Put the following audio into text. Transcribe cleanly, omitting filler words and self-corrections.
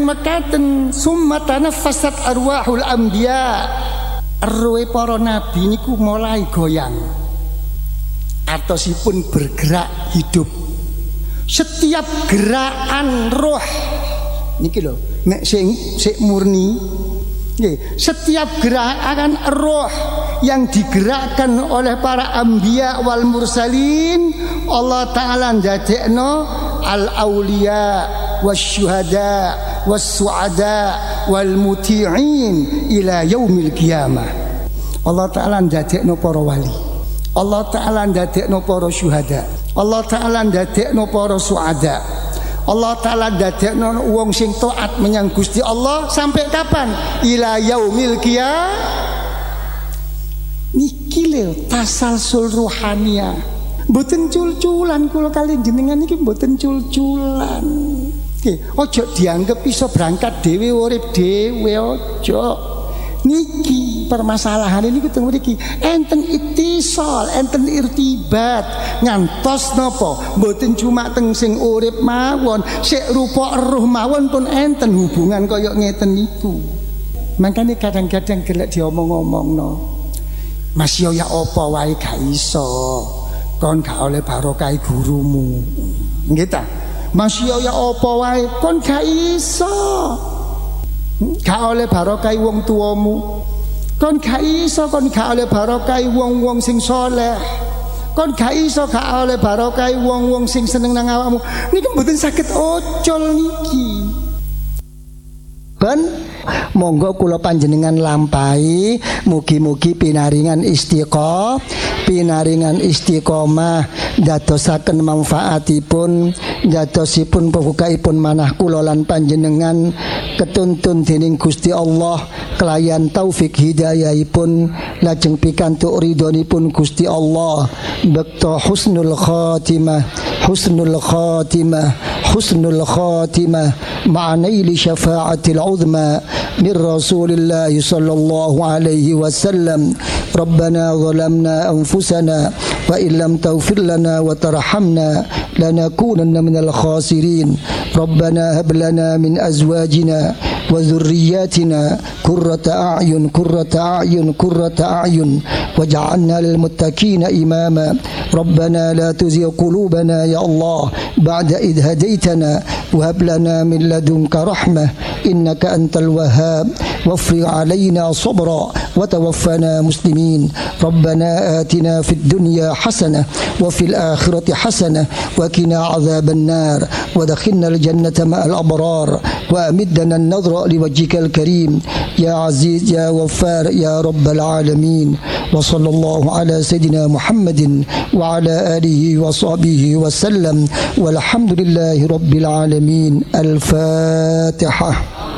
mekaten summa tanaffasat arwahul anbiya. Rohe para nabi niku mulai goyang. Artosipun bergerak hidup. Setiap gerakan roh niki lho, nek sing murni nggih, setiap gerakan roh yang digerakkan oleh para anbiya wal mursalin, Allah taala ndadekno al auliya wasyuhada wassuada wal muti'in ila yaumil qiyamah. Allah taala ndadekno para wali, Allah taala ndadekno para syuhada, Allah taala ndadekno para suada, Allah taala ndadekno wong sing taat menyang Gusti Allah sampai kapan? Ila yaumil qiyamah. Niki lho tasalsul ruhania. Mboten cul-culan kula kali jenengan iki mboten cul-culan. Nggih, aja dianggep iso berangkat dhewe urip dhewe aja. Niki permasalahan ini ketemu niki enten itisol, enten irtibat ngantos napa mboten cuma teng sing urip mawon, sik rupa eruh mawon pun enten hubungan kaya ngeten niku. Makane kadang-kadang gelek diomong-omongno. Mas yo ya apa wae gak iso. Kon gak oleh barokah gurumu. Nggih ta? Mas yo ya apa wae kon gak iso. Gak oleh barokah wong tuamu. Kon gak iso, kon gak oleh barokah wong-wong sing saleh. Kon gak iso gak oleh barokah wong-wong sing seneng nang awakmu. Niki mboten saged ocol niki. Ben monggo kula panjenengan lampahi mugi-mugi pinaringan istiqomah dadosaken manfaatipun dadosipun pembukaipun manah kula lan panjenengan ketuntun dening Gusti Allah kelayan taufik hidayahipun lajeng pikantuk ridhonipun Gusti Allah bekto husnul khatimah ma'anaili syafa'atil uzma min Rasulillah sallallahu alaihi wasallam. Rabbana zalamna anfusana wa illam taghfir lana wa tarhamna lanakunanna minal khasirin. Rabbana hab lana min azwajina wa dhurriyyatina qurrata a'yun waj'alna lil muttaqina imama. Rabbana la tuzigh qulubana ya Allah ba'da idh hadaitana wa hab lana min ladunka rahmah innaka antal wahhab wafrig alaina sabra wa tawaffana muslimin. Rabbana atina fid dunya hasanah wa fil akhirati hasanah wa qina adzaban nar wa adkhilna al jannata ma'al abrar wa amidna an-nadhra liwajhikal karim ya aziz ya ghaffar ya rabbal alamin. Wa sallallahu ala sayidina Muhammadin wa ala alihi wa sahbihi wa sallam walhamdulillahi rabbil alamin. Al-Fatihah.